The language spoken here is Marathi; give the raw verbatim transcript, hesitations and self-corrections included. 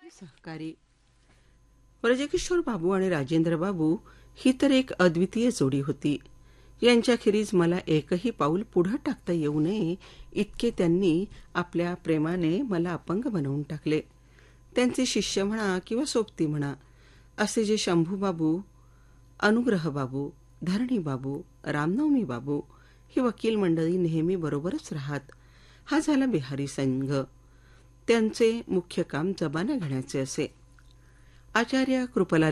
सहकारी ब्रजकिशोर बाबू आणि राजेंद्र बाबू ही तर एक अद्वितीय जोडी होती. यांच्याखेरीज मला एकही पाऊल पुढे टाकता येऊ नये इतके त्यांनी आपल्या प्रेमाने मला अपंग बनवून टाकले. त्यांचे शिष्य म्हणा किंवा सोबती म्हणा असे जे शंभू बाबू, अनुग्रह बाबू, धरणी बाबू, रामनवमी बाबू ही वकील मंडळी नेहमी बरोबरच राहत. हा झाला बिहारी संघ. त्यांचे मुख्य काम जबाना घेण्याचे असे. आचार्य कृपला